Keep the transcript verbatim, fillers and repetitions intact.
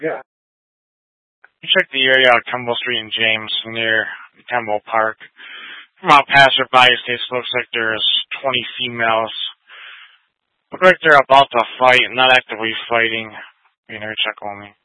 Yeah. You check the area on Kemble Street and James near Kemble Park. From out passerby, it looks like there's twenty females. Look like they're about to fight, not actively fighting. You know, check on me.